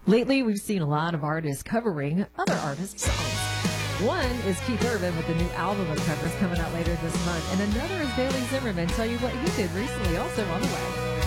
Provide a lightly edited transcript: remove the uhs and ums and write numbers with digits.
Lately, we've seen a lot of artists covering other artists' songs. One is Keith Urban with the new album of covers coming out later this month, and another is Bailey Zimmerman. Tell you what he did recently, also on the way.